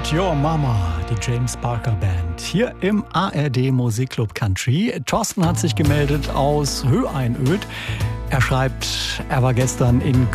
Meet Your Mama, die James Barker Band, hier im ARD Musikclub Country. Thorsten hat sich gemeldet aus Höheinöd. Er schreibt, er war gestern in